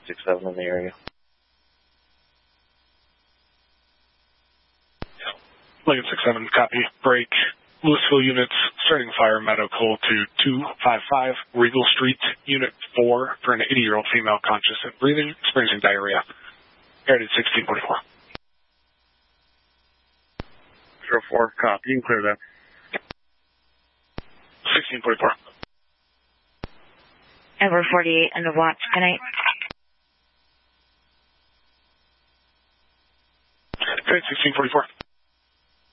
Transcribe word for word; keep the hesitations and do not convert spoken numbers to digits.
six seven in the area. Lincoln six seven, copy. Break. Louisville units, starting fire medical to two five five Regal Street, Unit four, for an eighty-year-old female conscious and breathing, experiencing diarrhea. Airheaded sixteen forty-four. zero four, copy. You can clear that. sixteen forty-four. Over forty-eight, end of watch. Good night. Okay, sixteen forty-four.